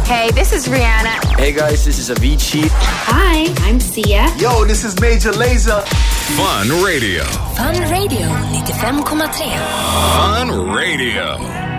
Hey, this is Rihanna. Hey guys, this is Avicii. Hi, I'm Sia. Yo, this is Major Lazer. Fun Radio. Fun Radio 95,3. Fun Radio.